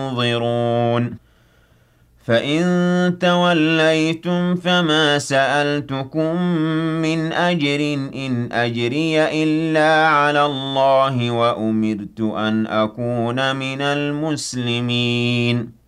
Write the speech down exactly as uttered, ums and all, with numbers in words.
تنظرون فإن توليتم فما سألتكم من أجر إن أجري إلا على الله وأمرت أن أكون من المسلمين